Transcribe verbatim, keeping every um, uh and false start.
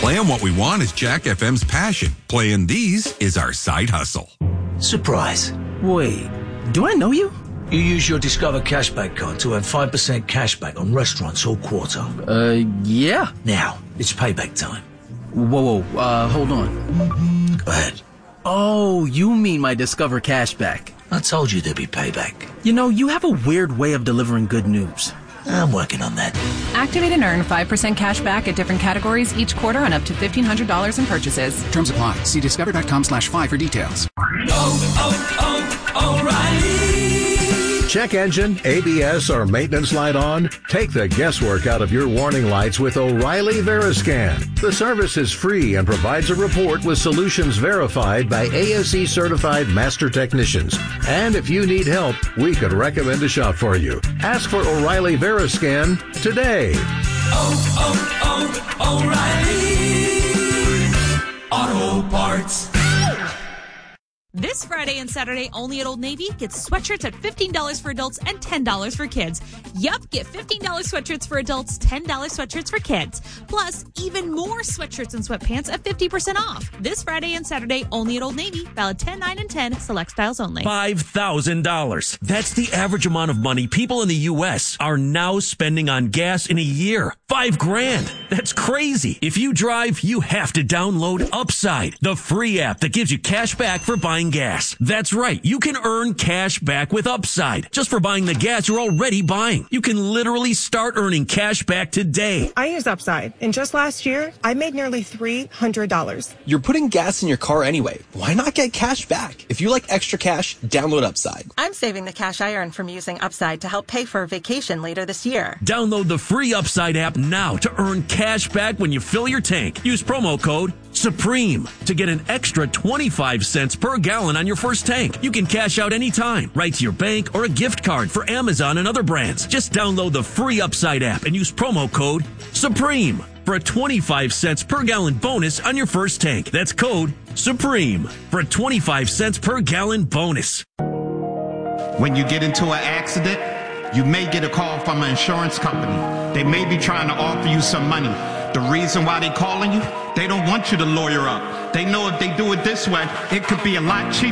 Playing what we want is Jack F M's passion. Playing these is our side hustle. Surprise. Wait, do I know you? You use your Discover Cashback card to earn five percent cashback on restaurants all quarter. Uh, yeah. Now, it's payback time. Whoa, whoa, uh, hold on. Go ahead. Oh, you mean my Discover Cashback. I told you there'd be payback. You know, you have a weird way of delivering good news. I'm working on that. Activate and earn five percent cash back at different categories each quarter on up to fifteen hundred dollars in purchases. Terms apply. See discover.com slash five for details. Oh, oh, oh, O'Reilly. Check engine, A B S, or maintenance light on? Take the guesswork out of your warning lights with O'Reilly Veriscan. The service is free and provides a report with solutions verified by A S E certified master technicians. And if you need help, we could recommend a shop for you. Ask for O'Reilly Veriscan today. Oh, oh, oh, O'Reilly Auto Parts. This Friday and Saturday, only at Old Navy, get sweatshirts at fifteen dollars for adults and ten dollars for kids. Yup, get fifteen dollars sweatshirts for adults, ten dollars sweatshirts for kids. Plus, even more sweatshirts and sweatpants at fifty percent off. This Friday and Saturday, only at Old Navy. Valid ten, nine, and ten. Select styles only. five thousand dollars. That's the average amount of money people in the U S are now spending on gas in a year. Five grand. That's crazy. If you drive, you have to download Upside, the free app that gives you cash back for buying gas. That's right. You can earn cash back with Upside just for buying the gas you're already buying. You can literally start earning cash back today. I use Upside, and just last year, I made nearly three hundred dollars. You're putting gas in your car anyway. Why not get cash back? If you like extra cash, download Upside. I'm saving the cash I earn from using Upside to help pay for a vacation later this year. Download the free Upside app now to earn cash back when you fill your tank. Use promo code SUPREME to get an extra twenty-five cents per gallon on your first tank. You can cash out anytime, right to your bank or a gift card for Amazon and other brands. Just download the free Upside app and use promo code SUPREME for a twenty-five cents per gallon bonus on your first tank. That's code SUPREME for a twenty-five cents per gallon bonus. When you get into an accident, you may get a call from an insurance company. They may be trying to offer you some money. The reason why they're calling you, they don't want you to lawyer up. They know if they do it this way, it could be a lot cheaper.